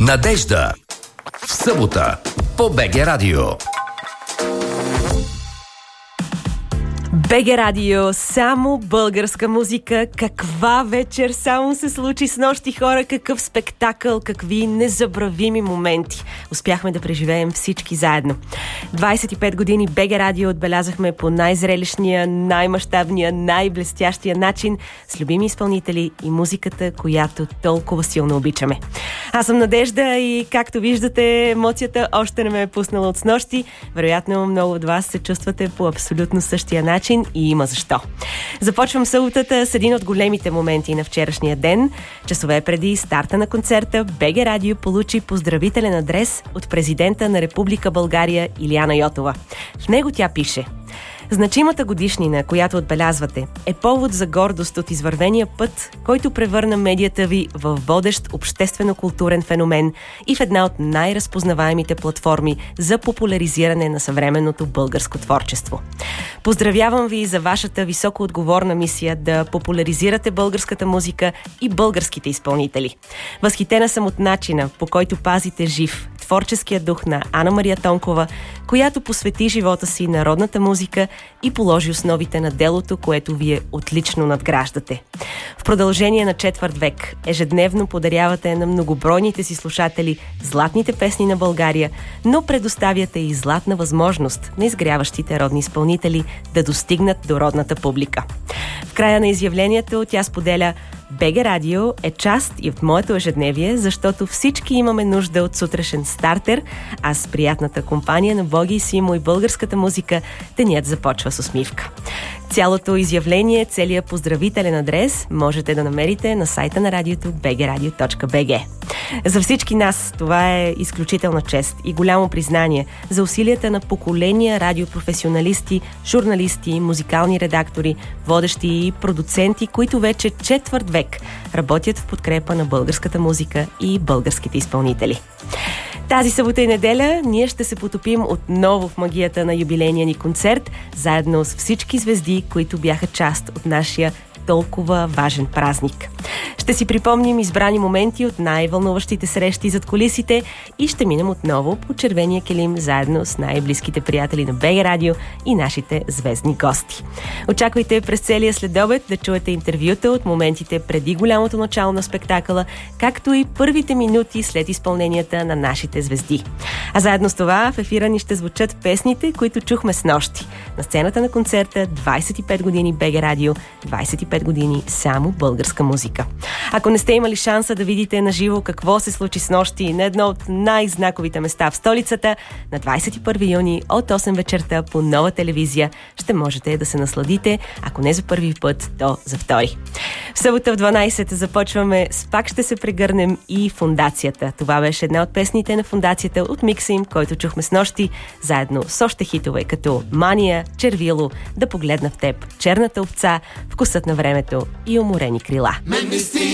Надежда. В събота по БГ Радио. БГ Радио, само българска музика. Каква вечер само се случи с нощи, хора, какъв спектакъл, какви незабравими моменти успяхме да преживеем всички заедно. 25 години БГ Радио отбелязахме по най-зрелищния, най-мащабния, най-блестящия начин с любими изпълнители и музиката, която толкова силно обичаме. Аз съм Надежда и, както виждате, емоцията още не ме е пуснала от снощи. Вероятно много от вас се чувствате по абсолютно същия начин и има защо. Започвам съботата с един от големите моменти на вчерашния ден. Часове преди старта на концерта БГ Радио получи поздравителен адрес от президента на Република България Илияна Йотова. В него тя пише: значимата годишнина, която отбелязвате, е повод за гордост от извървения път, който превърна медията ви в водещ обществено-културен феномен и в една от най-разпознаваемите платформи за популяризиране на съвременното българско творчество. Поздравявам ви за вашата високоотговорна мисия да популяризирате българската музика и българските изпълнители. Възхитена съм от начина, по който пазите жив творческия дух на Ана Мария Тонкова, която посвети живота си на родната музика и положи основите на делото, което вие отлично надграждате. В продължение на четвърт век ежедневно подарявате на многобройните си слушатели златните песни на България, но предоставяте и златна възможност на изгряващите родни изпълнители да достигнат до родната публика. В края на изявлението тя споделя: БГ Радио е част и от моето ежедневие, защото всички имаме нужда от сутрешен стартер, а с приятната компания на Боги и Симо и българската музика денят започва с усмивка. Цялото изявление, целият поздравителен адрес можете да намерите на сайта на радиото bgradio.bg. За всички нас това е изключителна чест и голямо признание за усилията на поколения радиопрофесионалисти, журналисти, музикални редактори, водещи и продуценти, които вече четвърт век работят в подкрепа на българската музика и българските изпълнители. Тази събота и неделя ние ще се потопим отново в магията на юбилейния ни концерт, заедно с всички звезди, които бяха част от нашия толкова важен празник. Ще си припомним избрани моменти от най-вълнуващите срещи зад кулисите и ще минем отново по червения килим заедно с най-близките приятели на БГ Радио и нашите звездни гости. Очаквайте през целия следобед да чуете интервюта от моментите преди голямото начало на спектакъла, както и първите минути след изпълненията на нашите звезди. А заедно с това в ефира ни ще звучат песните, които чухме снощи. На сцената на концерта 25 години БГ Радио, 25 години само българска музика. Ако не сте имали шанса да видите наживо какво се случи снощи на едно от най-знаковите места в столицата, на 21 юни от 8 вечерта по Нова телевизия ще можете да се насладите, ако не за първи път, то за втори. В събота в 12 започваме с Пак ще се прегърнем и Фондацията. Това беше една от песните на Фондацията от микса им, който чухме снощи, заедно с още хитове като Мания, Червило, Да погледна в теб, Черната овца, Вкусът на времето и Уморени крила.